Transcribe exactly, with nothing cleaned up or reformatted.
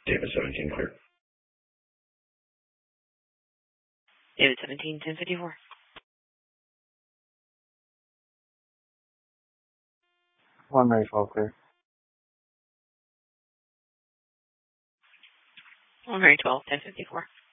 David seventeen clear. David seventeen, ten fifty-four. One Mary twelve clear. One Mary twelve, ten fifty-four.